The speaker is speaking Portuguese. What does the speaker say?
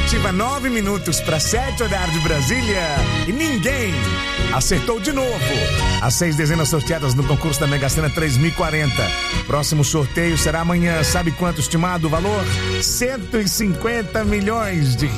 Ativa 9 minutos para 7, horário de Brasília. E ninguém acertou de novo. As 6 dezenas sorteadas no concurso da Mega Sena 3040. Próximo sorteio será amanhã. Sabe quanto estimado o valor? R$ 150 milhões.